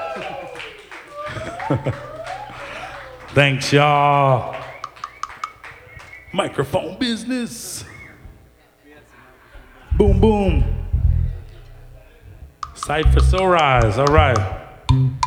Thanks, y'all. Microphone business. Boom, boom. Sight for Sunrise. All right.